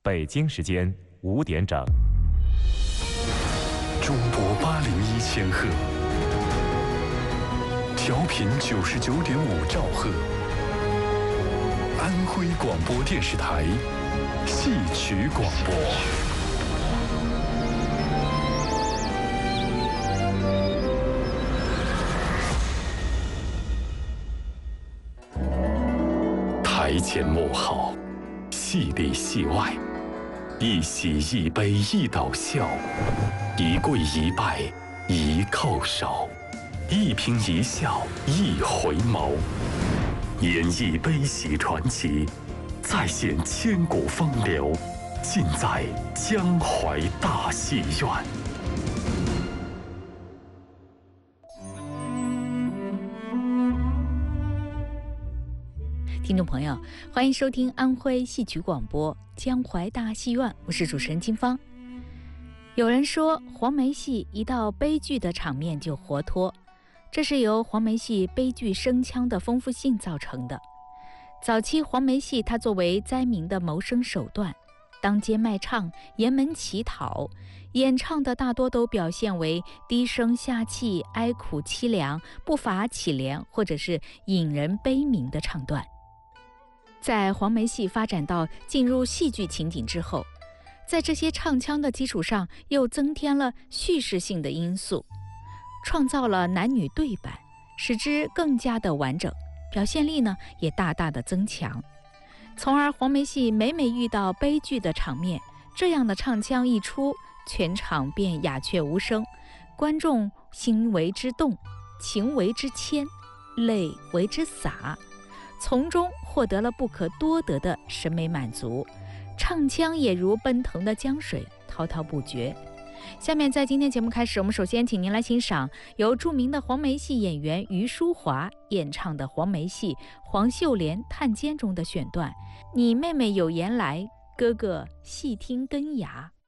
北京时间5点整。 中波801千赫，调频99.5兆赫，安徽广播电视台戏曲广播。台前幕后，戏里戏外，一喜一悲一倒笑，一跪一拜一叩首，一颦一笑一回眸，演绎悲喜传奇，再现千古风流，尽在江淮大戏院。 听众朋友，欢迎收听安徽戏曲广播江淮大戏院，我是主持人金芳。有人说黄梅戏一到悲剧的场面就活脱，这是由黄梅戏悲剧声腔的丰富性造成的。早期黄梅戏它作为灾民的谋生手段，当街卖唱、沿门乞讨，演唱的大多都表现为低声下气、哀苦凄凉、不乏乞怜或者是引人悲鸣的唱段。在黄梅戏发展到进入戏剧情景之后，在这些唱腔的基础上又增添了叙事性的因素，创造了男女对版，使之更加的完整，表现力呢也大大的增强。从而黄梅戏每每遇到悲剧的场面，这样的唱腔一出，全场便鸦雀无声，观众心为之动，情为之牵，泪为之洒，从中获得了不可多得的审美满足，唱腔也如奔腾的江水，滔滔不绝。下面在今天节目开始，我们首先请您来欣赏由著名的黄梅戏演员余淑华演唱的黄梅戏《黄秀莲探监》中的选段：你妹妹有言来，哥哥细听根牙。